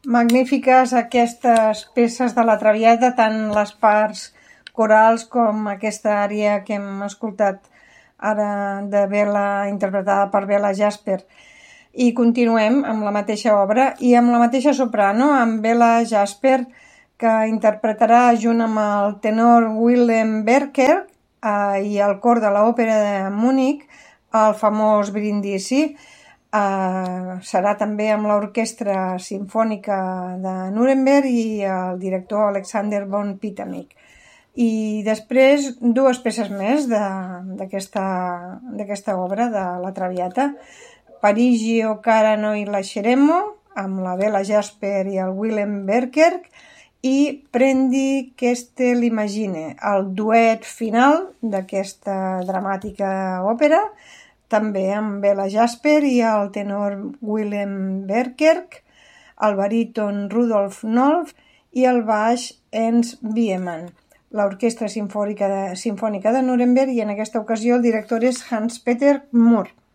Magnífiques aquestes peces de la Traviata, tant les parts corals com aquesta ària que hem escoltat ara de Bela, interpretada per Bela Jasper. I continuem amb la mateixa obra i amb la mateixa soprano, amb Bela Jasper, que interpretarà junt amb el tenor Willem Berker i el cor de l'Òpera de Munic el famós Brindisi. Serà també amb l'Orquestra Simfònica de Nuremberg i el director Alexander von Pitamick. I després dues peces més d'aquesta obra de la Traviata: Parigio cara noi lasceremo, amb la Bela Jasper i el Willem Berker, i Prendi queste l'immagine, el duet final d'aquesta dramàtica òpera, també amb Bela Jasper i el tenor Willem Berker, el baríton Rudolf Nolf i el baix Ernst Biemann. L'Orquestra Simfònica de Nuremberg, i en aquesta ocasió el director és Hans-Peter Moore.